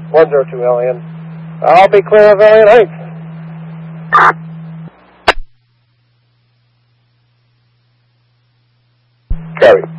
102 Alien. I'll be clear of Alien Heights. Carry.